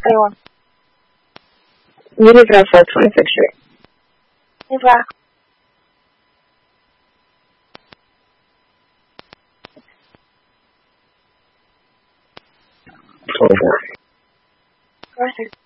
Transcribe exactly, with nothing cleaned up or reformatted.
Anyone. You live in South twenty-sixth Street. Never. twenty-four. Perfect.